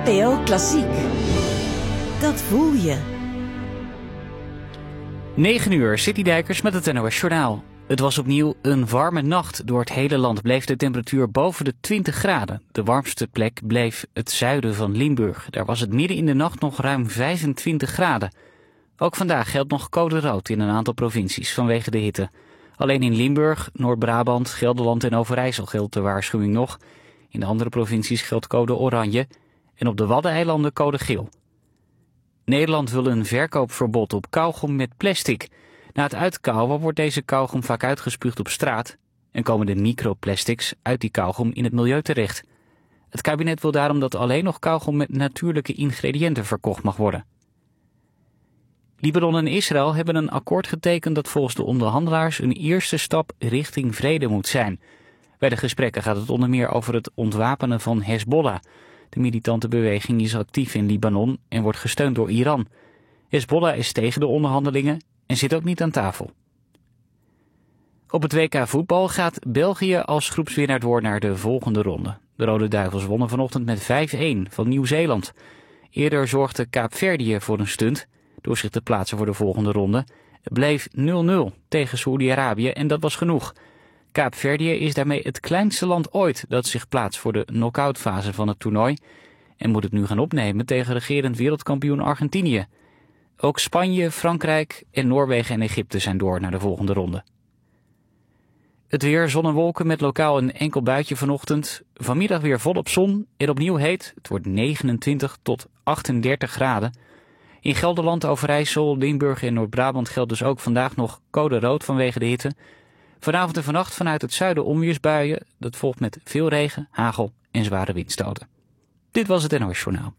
NPO Klassiek. Dat voel je. 9 uur, Citydijkers met het NOS Journaal. Het was opnieuw een warme nacht. Door het hele land bleef de temperatuur boven de 20 graden. De warmste plek bleef het zuiden van Limburg. Daar was het midden in de nacht nog ruim 25 graden. Ook vandaag geldt nog code rood in een aantal provincies vanwege de hitte. Alleen in Limburg, Noord-Brabant, Gelderland en Overijssel geldt de waarschuwing nog. In de andere provincies geldt code oranje en op de Waddeneilanden code geel. Nederland wil een verkoopverbod op kauwgom met plastic. Na het uitkauwen wordt deze kauwgom vaak uitgespuugd op straat en komen de microplastics uit die kauwgom in het milieu terecht. Het kabinet wil daarom dat alleen nog kauwgom met natuurlijke ingrediënten verkocht mag worden. Libanon en Israël hebben een akkoord getekend dat volgens de onderhandelaars een eerste stap richting vrede moet zijn. Bij de gesprekken gaat het onder meer over het ontwapenen van Hezbollah. De militante beweging is actief in Libanon en wordt gesteund door Iran. Hezbollah is tegen de onderhandelingen en zit ook niet aan tafel. Op het WK voetbal gaat België als groepswinnaar door naar de volgende ronde. De Rode Duivels wonnen vanochtend met 5-1 van Nieuw-Zeeland. Eerder zorgde Kaapverdië voor een stunt door zich te plaatsen voor de volgende ronde. Het bleef 0-0 tegen Saoedi-Arabië en dat was genoeg. Kaapverdië is daarmee het kleinste land ooit dat zich plaatst voor de knock-outfase van het toernooi en moet het nu gaan opnemen tegen regerend wereldkampioen Argentinië. Ook Spanje, Frankrijk en Noorwegen en Egypte zijn door naar de volgende ronde. Het weer, zon en wolken met lokaal een enkel buitje vanochtend. Vanmiddag weer volop zon en opnieuw heet. Het wordt 29 tot 38 graden. In Gelderland, Overijssel, Limburg en Noord-Brabant geldt dus ook vandaag nog code rood vanwege de hitte. Vanavond en vannacht vanuit het zuiden onweersbuien. Dat volgt met veel regen, hagel en zware windstoten. Dit was het NOS Journaal.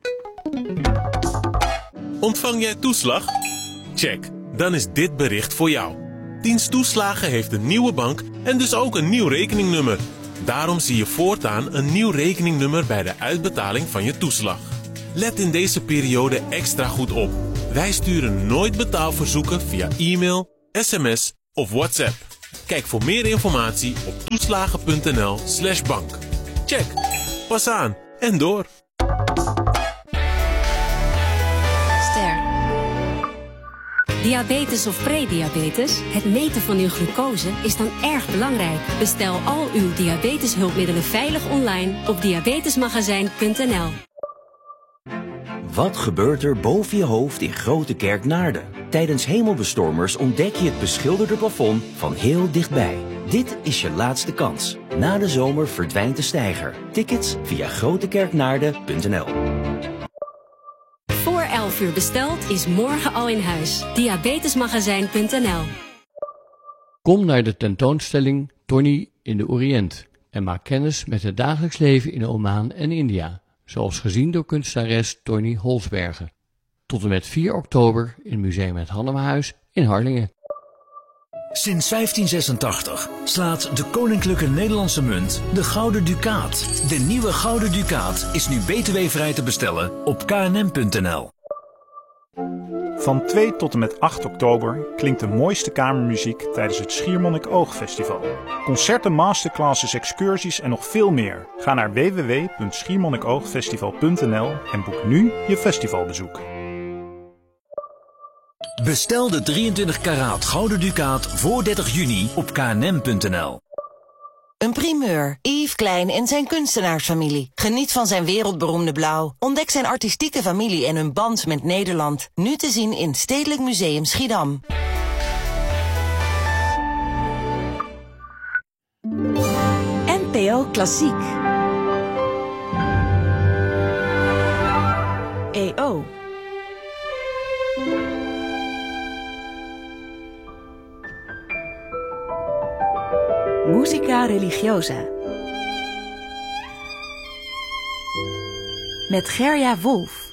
Ontvang jij toeslag? Check, dan is dit bericht voor jou. Dienst Toeslagen heeft een nieuwe bank en dus ook een nieuw rekeningnummer. Daarom zie je voortaan een nieuw rekeningnummer bij de uitbetaling van je toeslag. Let in deze periode extra goed op. Wij sturen nooit betaalverzoeken via e-mail, sms of WhatsApp. Kijk voor meer informatie op toeslagen.nl/bank. Check, pas aan en door. Ster. Diabetes of prediabetes? Het meten van uw glucose is dan erg belangrijk. Bestel al uw diabeteshulpmiddelen veilig online op diabetesmagazijn.nl. Wat gebeurt er boven je hoofd in Grote Kerk Naarden? Tijdens hemelbestormers ontdek je het beschilderde plafond van heel dichtbij. Dit is je laatste kans. Na de zomer verdwijnt de steiger. Tickets via grotekerknaarden.nl. Voor 11 uur besteld is morgen al in huis. Diabetesmagazijn.nl. Kom naar de tentoonstelling Tony in de Oriënt en maak kennis met het dagelijks leven in Oman en India, zoals gezien door kunstenares Tony Holsbergen. Tot en met 4 oktober in Museum Het Hannemahuis in Harlingen. Sinds 1586 slaat de Koninklijke Nederlandse Munt de Gouden Ducaat. De nieuwe Gouden Ducaat is nu btw-vrij te bestellen op knm.nl. Van 2 tot en met 8 oktober klinkt de mooiste kamermuziek tijdens het Schiermonnikoog-festival. Concerten, masterclasses, excursies en nog veel meer. Ga naar www.schiermonnikoogfestival.nl en boek nu je festivalbezoek. Bestel de 23 karaat Gouden Ducaat voor 30 juni op knm.nl. Een primeur. Yves Klein en zijn kunstenaarsfamilie. Geniet van zijn wereldberoemde blauw. Ontdek zijn artistieke familie en hun band met Nederland. Nu te zien in Stedelijk Museum Schiedam. NPO Klassiek. EO. Musica religiosa. Met Gerja Wolf.